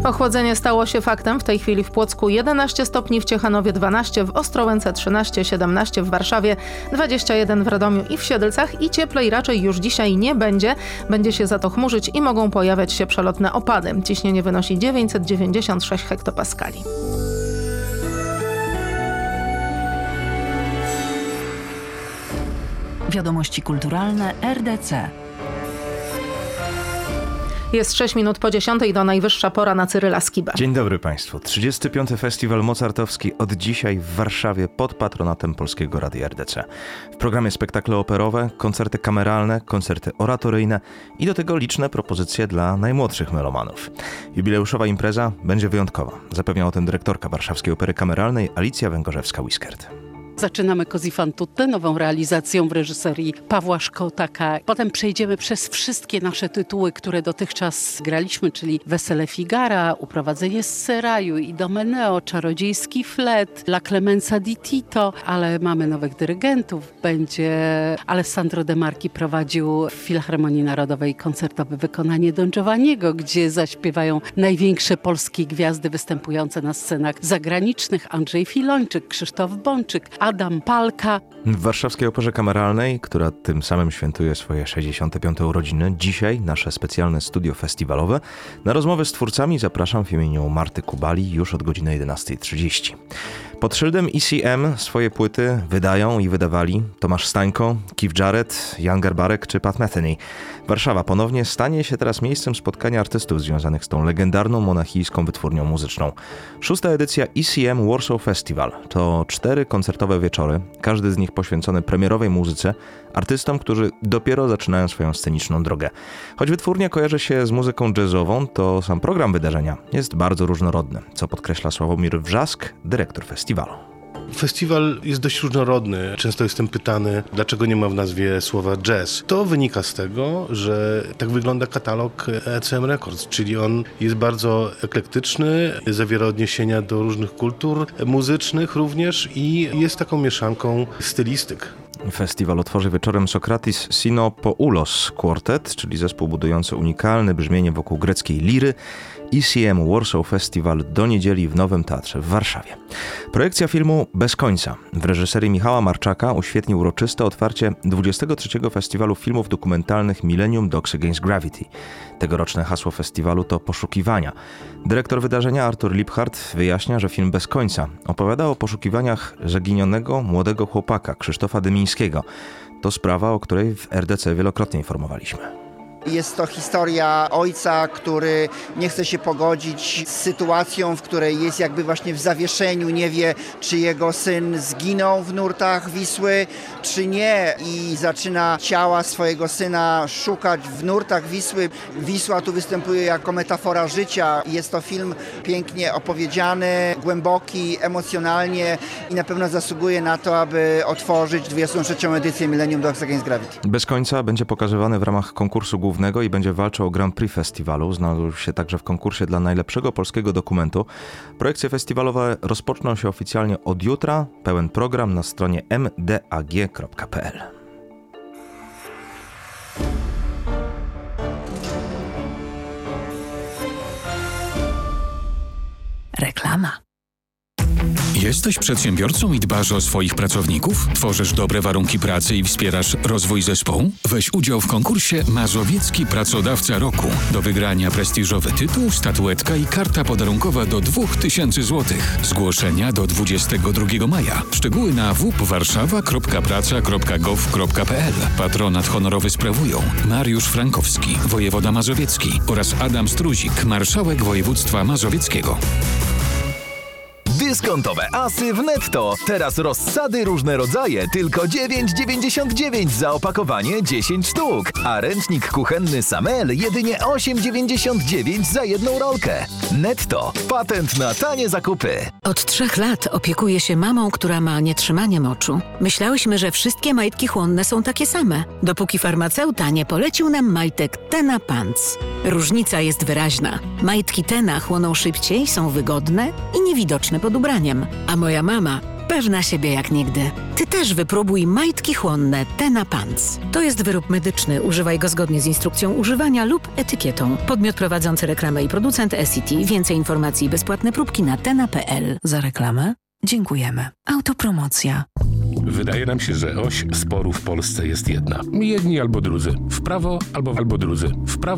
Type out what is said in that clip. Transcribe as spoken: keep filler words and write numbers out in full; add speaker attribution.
Speaker 1: Ochłodzenie stało się faktem. W tej chwili w Płocku jedenaście stopni, w Ciechanowie dwanaście, w Ostrołęce trzynaście, siedemnaście w Warszawie, dwadzieścia jeden w Radomiu i w Siedlcach i cieplej raczej już dzisiaj nie będzie. Będzie się za to chmurzyć i mogą pojawiać się przelotne opady. Ciśnienie wynosi dziewięćset dziewięćdziesiąt sześć hektopaskali.
Speaker 2: Wiadomości kulturalne R D C.
Speaker 1: Jest sześć minut po dziesiątej, to najwyższa pora na Cyryla Skibę.
Speaker 3: Dzień dobry Państwu. trzydziesty piąty Festiwal Mozartowski od dzisiaj w Warszawie pod patronatem Polskiego Radia R D C. W programie spektakle operowe, koncerty kameralne, koncerty oratoryjne i do tego liczne propozycje dla najmłodszych melomanów. Jubileuszowa impreza będzie wyjątkowa. Zapewnia o tym dyrektorka Warszawskiej Opery Kameralnej Alicja Węgorzewska-Wiskert.
Speaker 4: Zaczynamy Così fan tutte, nową realizacją w reżyserii Pawła Szkotaka. Potem przejdziemy przez wszystkie nasze tytuły, które dotychczas graliśmy, czyli Wesele Figara, Uprowadzenie z Seraju, Idomeneo, Czarodziejski flet, La Clemenza di Tito, ale mamy nowych dyrygentów. Będzie Alessandro De Marchi prowadził w Filharmonii Narodowej koncertowe wykonanie Don Giovanniego, gdzie zaśpiewają największe polskie gwiazdy występujące na scenach zagranicznych. Andrzej Filończyk, Krzysztof Bączyk, Adam Palka.
Speaker 3: W Warszawskiej Operze Kameralnej, która tym samym świętuje swoje sześćdziesiąte piąte urodziny, dzisiaj nasze specjalne studio festiwalowe. Na rozmowę z twórcami zapraszam w imieniu Marty Kubali już od godziny jedenasta trzydzieści. Pod szyldem E C M swoje płyty wydają i wydawali Tomasz Stańko, Keith Jarrett, Jan Garbarek czy Pat Metheny. Warszawa ponownie stanie się teraz miejscem spotkania artystów związanych z tą legendarną monachijską wytwórnią muzyczną. Szósta edycja E C M Warsaw Festival to cztery koncertowe wieczory, każdy z nich poświęcony premierowej muzyce, artystom, którzy dopiero zaczynają swoją sceniczną drogę. Choć wytwórnia kojarzy się z muzyką jazzową, to sam program wydarzenia jest bardzo różnorodny, co podkreśla Sławomir Wrzask, dyrektor festiwalu.
Speaker 5: Festiwal jest dość różnorodny. Często jestem pytany, dlaczego nie ma w nazwie słowa jazz. To wynika z tego, że tak wygląda katalog E C M Records, czyli on jest bardzo eklektyczny, zawiera odniesienia do różnych kultur muzycznych również i jest taką mieszanką stylistyk.
Speaker 3: Festiwal otworzy wieczorem Sokratis Sinopoulos Quartet, czyli zespół budujący unikalne brzmienie wokół greckiej liry. E C M Warsaw Festival do niedzieli w Nowym Teatrze w Warszawie. Projekcja filmu Bez końca w reżyserii Michała Marczaka uświetni uroczyste otwarcie dwudziestego trzeciego Festiwalu Filmów Dokumentalnych Millennium Dogs Against Gravity. Tegoroczne hasło festiwalu to poszukiwania. Dyrektor wydarzenia Artur Liebhardt wyjaśnia, że film Bez końca opowiada o poszukiwaniach zaginionego młodego chłopaka Krzysztofa Dymińskiego. To sprawa, o której w R D C wielokrotnie informowaliśmy.
Speaker 6: Jest to historia ojca, który nie chce się pogodzić z sytuacją, w której jest jakby właśnie w zawieszeniu, nie wie, czy jego syn zginął w nurtach Wisły, czy nie, i zaczyna ciała swojego syna szukać w nurtach Wisły. Wisła tu występuje jako metafora życia. Jest to film pięknie opowiedziany, głęboki, emocjonalnie i na pewno zasługuje na to, aby otworzyć dwudziestą trzecią edycję Millennium Dogs Against Gravity.
Speaker 3: Bez końca będzie pokazywany w ramach konkursu głównego i będzie walczył o Grand Prix festiwalu. Znalazł się także w konkursie dla najlepszego polskiego dokumentu. Projekcje festiwalowe rozpoczną się oficjalnie od jutra. Pełen program na stronie m d a g kropka p l.
Speaker 2: Reklama.
Speaker 7: Jesteś przedsiębiorcą i dbasz o swoich pracowników? Tworzysz dobre warunki pracy i wspierasz rozwój zespołu? Weź udział w konkursie Mazowiecki Pracodawca Roku. Do wygrania prestiżowy tytuł, statuetka i karta podarunkowa do dwa tysiące złotych. Zgłoszenia do dwudziestego drugiego maja. Szczegóły na w p warszawa kropka praca kropka gov kropka p l. Patronat honorowy sprawują Mariusz Frankowski, wojewoda mazowiecki oraz Adam Struzik, marszałek województwa mazowieckiego.
Speaker 8: Dyskontowe asy w Netto. Teraz rozsady różne rodzaje, tylko dziewięć dziewięćdziesiąt dziewięć za opakowanie dziesięć sztuk. A ręcznik kuchenny Samel jedynie osiem dziewięćdziesiąt dziewięć za jedną rolkę. Netto. Patent na tanie zakupy.
Speaker 9: Od trzech lat opiekuję się mamą, która ma nietrzymanie moczu. Myślałyśmy, że wszystkie majtki chłonne są takie same, dopóki farmaceuta nie polecił nam majtek Tena Pants. Różnica jest wyraźna. Majtki Tena chłoną szybciej, są wygodne i niewidoczne pod ubraniem. A moja mama Pewna siebie jak nigdy. Ty też wypróbuj majtki chłonne Tena Pants. To jest wyrób medyczny. Używaj go zgodnie z instrukcją używania lub etykietą. Podmiot prowadzący reklamę i producent S C T. Więcej informacji i bezpłatne próbki na tena kropka p l.
Speaker 2: Za reklamę dziękujemy. Autopromocja.
Speaker 10: Wydaje nam się, że oś sporu w Polsce jest jedna. Jedni albo drudzy. W prawo albo albo drudzy. W prawo